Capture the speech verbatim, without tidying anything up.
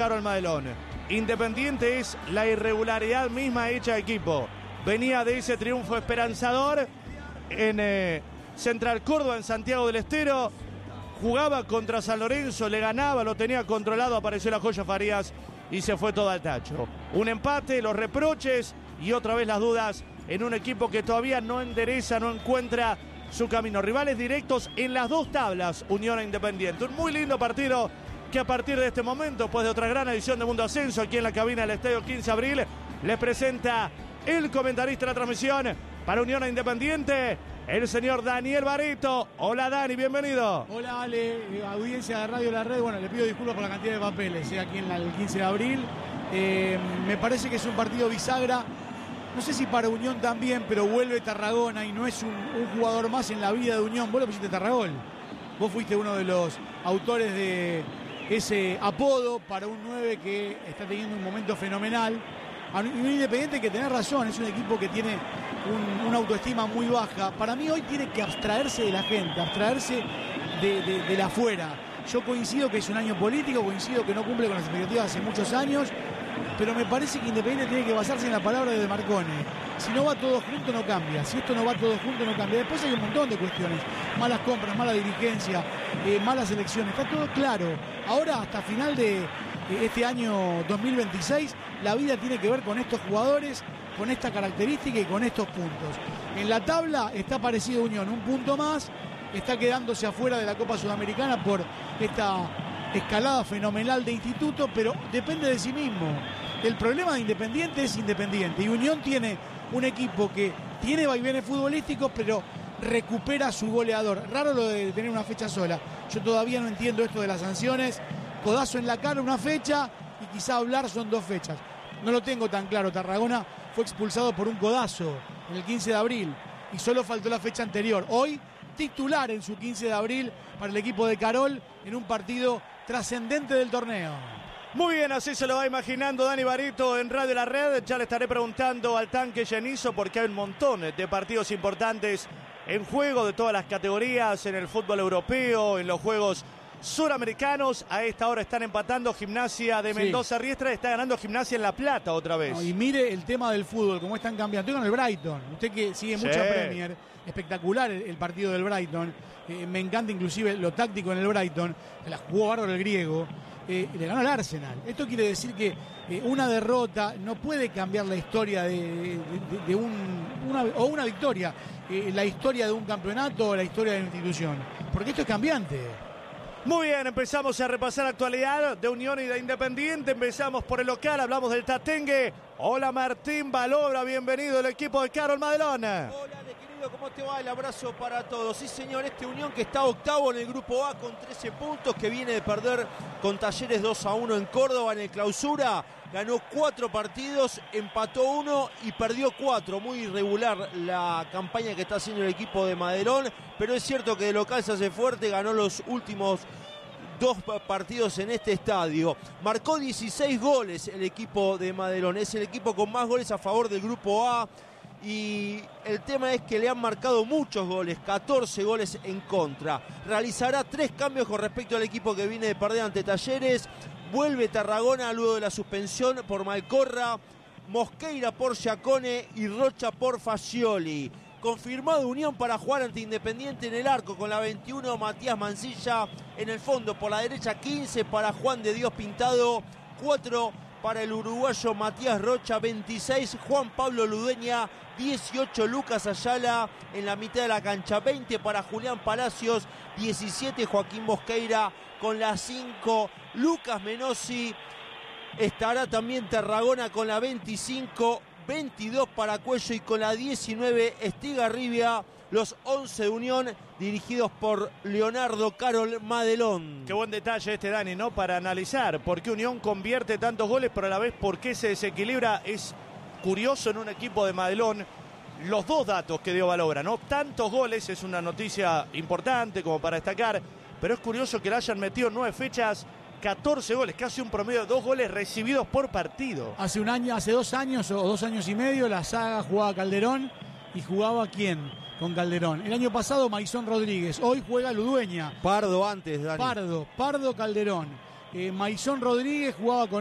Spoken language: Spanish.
Carol Madelón. Independiente es la irregularidad misma hecha equipo. Venía de ese triunfo esperanzador en eh, Central Córdoba, en Santiago del Estero. Jugaba contra San Lorenzo, le ganaba, lo tenía controlado, apareció la Joya Farías y se fue todo al tacho. Un empate, los reproches y otra vez las dudas en un equipo que todavía no endereza, no encuentra su camino. Rivales directos en las dos tablas, Unión e Independiente. Un muy lindo partido que a partir de este momento, pues de otra gran edición de Mundo Ascenso, aquí en la cabina del Estadio quince de abril, les presenta el comentarista de la transmisión para Unión e Independiente, el señor Daniel Barreto. Hola Dani, bienvenido. Hola Ale, audiencia de Radio La Red. Bueno, le pido disculpas por la cantidad de papeles eh, aquí en la, el quince de abril. Eh, me parece que es un partido bisagra. No sé si para Unión también, pero vuelve Tarragona y no es un, un jugador más en la vida de Unión. Vos lo pusiste Tarragol. Vos fuiste uno de los autores de ese apodo para un nueve que está teniendo un momento fenomenal. Un Independiente que tenés razón, es un equipo que tiene un, una autoestima muy baja. Para mí hoy tiene que abstraerse de la gente, abstraerse de, de, de la afuera. Yo coincido que es un año político, coincido que no cumple con las expectativas hace muchos años, pero me parece que Independiente tiene que basarse en la palabra de De Marcone. Si no va todo junto no cambia, si esto no va todo junto no cambia. Después hay un montón de cuestiones, malas compras, mala dirigencia, eh, malas elecciones, está todo claro. Ahora hasta final de este año dos mil veintiséis la vida tiene que ver con estos jugadores, con esta característica y con estos puntos. En la tabla está parecido Unión, un punto más, está quedándose afuera de la Copa Sudamericana por esta escalada fenomenal de Instituto, pero depende de sí mismo. El problema de Independiente es Independiente y Unión tiene un equipo que tiene vaivenes futbolísticos, pero recupera su goleador. Raro lo de tener una fecha sola. Yo todavía no entiendo esto de las sanciones. Codazo en la cara una fecha y quizá hablar son dos fechas. No lo tengo tan claro. Tarragona fue expulsado por un codazo en el quince de abril y solo faltó la fecha anterior. Hoy titular en su quince de abril para el equipo de Carol en un partido trascendente del torneo. Muy bien, así se lo va imaginando Dani Barreto en Radio La Red. Ya le estaré preguntando al tanque Genizo porque hay un montón de partidos importantes en juego de todas las categorías, en el fútbol europeo, en los juegos suramericanos. A esta hora están empatando Gimnasia de Mendoza sí. Riestra, está ganando Gimnasia en La Plata otra vez. No, y mire el tema del fútbol, cómo están cambiando. Estoy con el Brighton, usted que sigue sí. mucha Premier, espectacular el, el partido del Brighton. Eh, me encanta inclusive lo táctico en el Brighton, la jugó bárbaro el griego. Eh, le ganó al Arsenal. Esto quiere decir que eh, una derrota no puede cambiar la historia de, de, de, de un una, o una victoria, eh, la historia de un campeonato o la historia de una institución, porque esto es cambiante. Muy bien, empezamos a repasar actualidad de Unión y de Independiente. Empezamos por el local, hablamos del Tatengue. Hola Martín Balobra, bienvenido al equipo de Carol Madelón. Hola, querido, ¿cómo te va? El abrazo para todos. Sí, señor, este Unión que está octavo en el grupo A con trece puntos, que viene de perder con Talleres dos a uno en Córdoba en el clausura. Ganó cuatro partidos, empató uno y perdió cuatro. Muy irregular la campaña que está haciendo el equipo de Madelón, pero es cierto que de local se hace fuerte, ganó los últimos dos partidos en este estadio. Marcó dieciséis goles el equipo de Madelón, es el equipo con más goles a favor del grupo A. Y el tema es que le han marcado muchos goles, catorce goles en contra. Realizará tres cambios con respecto al equipo que viene de perder ante Talleres. Vuelve Tarragona luego de la suspensión por Malcorra, Mosqueira por Giacone y Rocha por Fascioli. Confirmado Unión para jugar ante Independiente en el arco con la veintiuno Matías Mancilla. En el fondo por la derecha quince para Juan de Dios Pintado, cuatro para el uruguayo Matías Rocha, veintiséis Juan Pablo Ludeña, dieciocho Lucas Ayala en la mitad de la cancha, veinte para Julián Palacios, diecisiete Joaquín Mosqueira con la cinco Lucas Menossi. Estará también Tarragona con la veinticinco, veintidós para Cuello y con la diecinueve Estigarribia. Los once de Unión dirigidos por Leonardo Carol Madelón. Qué buen detalle este, Dani, ¿no? Para analizar por qué Unión convierte tantos goles, pero a la vez por qué se desequilibra. Es curioso en un equipo de Madelón los dos datos que dio Balobra, ¿no? Tantos goles es una noticia importante como para destacar, pero es curioso que le hayan metido en nueve fechas catorce goles, casi un promedio de dos goles recibidos por partido. Hace un año, hace dos años o dos años y medio la saga jugaba Calderón y jugaba ¿quién? Con Calderón. El año pasado Maizón Rodríguez, hoy juega Ludueña. Pardo antes, Dani. Pardo, Pardo Calderón. Eh, Maizón Rodríguez jugaba con